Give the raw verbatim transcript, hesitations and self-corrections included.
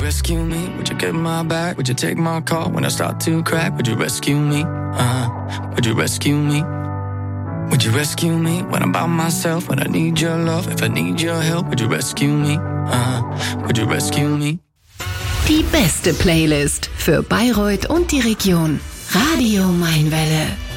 rescue me? Would you get my back? Would you take my call when I start to crack? Would you rescue me? Uh-huh. Would you rescue me? Would you rescue me when I'm by myself? When I need your love, if I need your help, would you rescue me? Uh-huh. Would you rescue me? Die beste Playlist für Bayreuth und die Region. Radio Mainwelle.